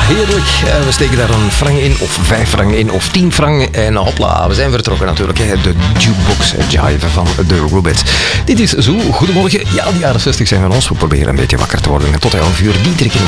heerlijk. We steken daar een frank in, of 5 frank in, of 10 frank. En hopla, we zijn vertrokken natuurlijk. De jukebox jive van de Rubettes. Dit is Zo, goedemorgen. Ja, de jaren 60 zijn van ons. We proberen een beetje wakker te worden. En tot 11 uur, die trekken